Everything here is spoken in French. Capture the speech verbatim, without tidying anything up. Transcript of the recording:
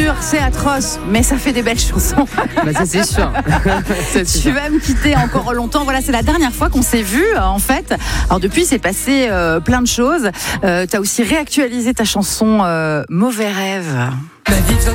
sûr, c'est atroce, mais ça fait des belles chansons. Bah ça c'est sûr. Ça, c'est Tu sûr. vas me quitter encore longtemps. Voilà, c'est la dernière fois qu'on s'est vu, en fait. Alors depuis, c'est passé euh, plein de choses. Euh, tu as aussi réactualisé ta chanson euh, Mauvais rêve.